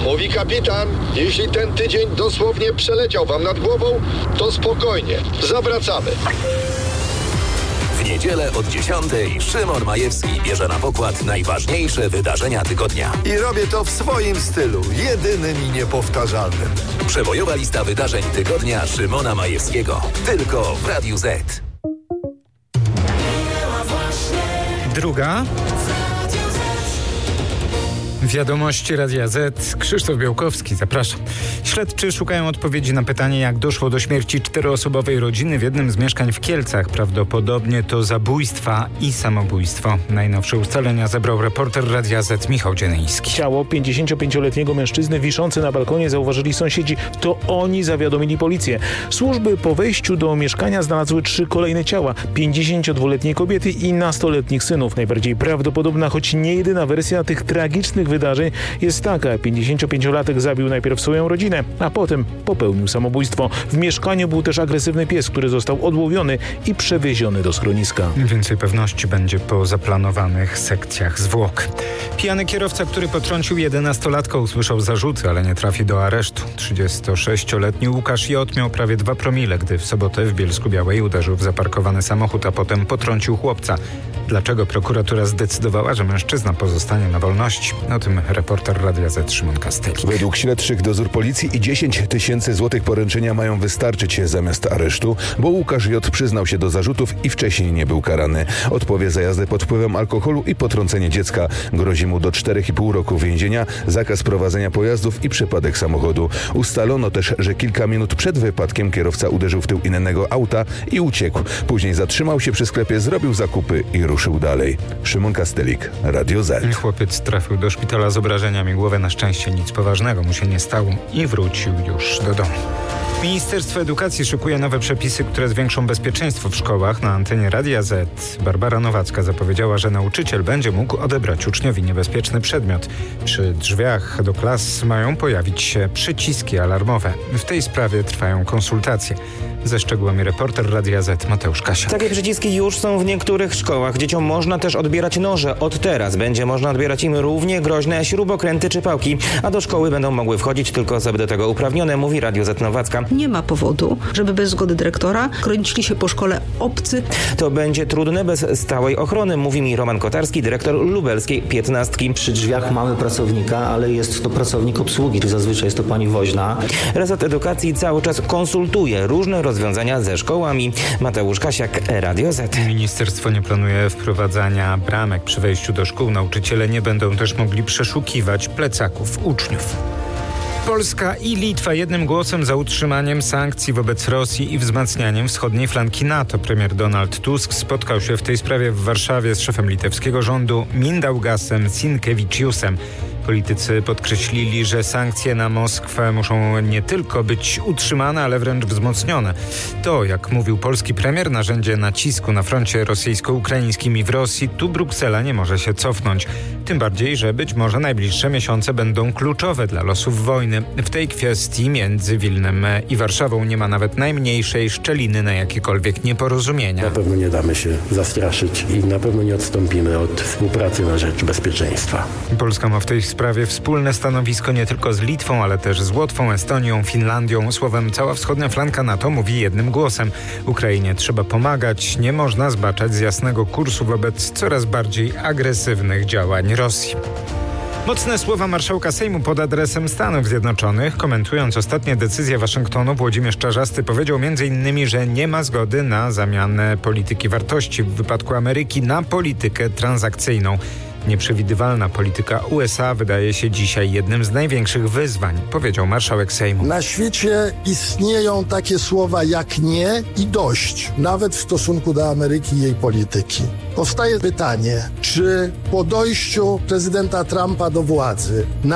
Mówi kapitan, jeśli ten tydzień dosłownie przeleciał wam nad głową, to spokojnie, zawracamy. W niedzielę od 10:00 Szymon Majewski bierze na pokład najważniejsze wydarzenia tygodnia. I robię to w swoim stylu, jedynym i niepowtarzalnym. Przebojowa lista wydarzeń tygodnia Szymona Majewskiego. Tylko w Radiu Z. Druga. Wiadomości Radia Z. Krzysztof Białkowski, zapraszam. Śledczy szukają odpowiedzi na pytanie, jak doszło do śmierci 4-osobowej rodziny w jednym z mieszkań w Kielcach. Prawdopodobnie to zabójstwa i samobójstwo. Najnowsze ustalenia zebrał reporter Radia Z Michał Dzienyński. Ciało 55-letniego mężczyzny wiszące na balkonie zauważyli sąsiedzi. To oni zawiadomili policję. Służby po wejściu do mieszkania znalazły 3 kolejne ciała. 52-letniej kobiety i nastoletnich synów. Najbardziej prawdopodobna, choć nie jedyna wersja tych tragicznych wydarzeń jest taka. 55-latek zabił najpierw swoją rodzinę, a potem popełnił samobójstwo. W mieszkaniu był też agresywny pies, który został odłowiony i przewieziony do schroniska. Więcej pewności będzie po zaplanowanych sekcjach zwłok. Pijany kierowca, który potrącił 11-latka, usłyszał zarzuty, ale nie trafi do aresztu. 36-letni Łukasz J. miał prawie 2 promile, gdy w sobotę w Bielsku-Białej uderzył w zaparkowany samochód, a potem potrącił chłopca. Dlaczego prokuratura zdecydowała, że mężczyzna pozostanie na wolności? O tym reporter Radia Z Szymon Kastylik. Według śledczych dozór policji i 10 000 złotych poręczenia mają wystarczyć zamiast aresztu, bo Łukasz J. przyznał się do zarzutów i wcześniej nie był karany. Odpowie za jazdę pod wpływem alkoholu i potrącenie dziecka. Grozi mu do 4,5 roku więzienia, zakaz prowadzenia pojazdów i przypadek samochodu. Ustalono też, że kilka minut przed wypadkiem kierowca uderzył w tył innego auta i uciekł. Później zatrzymał się przy sklepie, zrobił zakupy i ruszył dalej. Szymon Kastylik, Radio Z. Chłopiec trafił do szpitala z obrażeniami głowy. Na szczęście nic poważnego mu się nie stało i wrócił już do domu. Ministerstwo Edukacji szykuje nowe przepisy, które zwiększą bezpieczeństwo w szkołach. Na antenie Radia Z Barbara Nowacka zapowiedziała, że nauczyciel będzie mógł odebrać uczniowi niebezpieczny przedmiot. Przy drzwiach do klas mają pojawić się przyciski alarmowe. W tej sprawie trwają konsultacje. Ze szczegółami reporter Radia Z Mateusz Kasia. Takie przyciski już są w niektórych szkołach. Dzieciom można też odbierać noże. Od teraz będzie można odbierać im równie groźne śrubokręty czy pałki, a do szkoły będą mogły wchodzić tylko osoby do tego uprawnione, mówi Radio Z Nowacka. Nie ma powodu, żeby bez zgody dyrektora kręcili się po szkole obcy. To będzie trudne bez stałej ochrony, mówi mi Roman Kotarski, dyrektor lubelskiej 15. Przy drzwiach mamy pracownika, ale jest to pracownik obsługi, czyli zazwyczaj jest to pani woźna. Resort Edukacji cały czas konsultuje różne rozwiązania ze szkołami. Mateusz Kasiak, Radio Z. Ministerstwo nie planuje wprowadzania bramek przy wejściu do szkół. Nauczyciele nie będą też mogli przeszukiwać plecaków uczniów. Polska i Litwa jednym głosem za utrzymaniem sankcji wobec Rosji i wzmacnianiem wschodniej flanki NATO. Premier Donald Tusk spotkał się w tej sprawie w Warszawie z szefem litewskiego rządu Mindaugasem Sinkeviciusem. Politycy podkreślili, że sankcje na Moskwę muszą nie tylko być utrzymane, ale wręcz wzmocnione. To, jak mówił polski premier, narzędzie nacisku na froncie rosyjsko-ukraińskim i w Rosji. Tu Bruksela nie może się cofnąć. Tym bardziej, że być może najbliższe miesiące będą kluczowe dla losów wojny. W tej kwestii między Wilnem i Warszawą nie ma nawet najmniejszej szczeliny na jakiekolwiek nieporozumienia. Na pewno nie damy się zastraszyć i na pewno nie odstąpimy od współpracy na rzecz bezpieczeństwa. Polska ma w tej sprawie wspólne stanowisko nie tylko z Litwą, ale też z Łotwą, Estonią, Finlandią. Słowem, cała wschodnia flanka NATO mówi jednym głosem. Ukrainie trzeba pomagać, nie można zbaczać z jasnego kursu wobec coraz bardziej agresywnych działań Rosji. Mocne słowa marszałka Sejmu pod adresem Stanów Zjednoczonych. Komentując ostatnie decyzje Waszyngtonu, Włodzimierz Czarzasty powiedział m.in., że nie ma zgody na zamianę polityki wartości w wypadku Ameryki na politykę transakcyjną. Nieprzewidywalna polityka USA wydaje się dzisiaj jednym z największych wyzwań, powiedział marszałek Sejmu. Na świecie istnieją takie słowa jak nie i dość, nawet w stosunku do Ameryki i jej polityki. Powstaje pytanie, czy po dojściu prezydenta Trumpa do władzy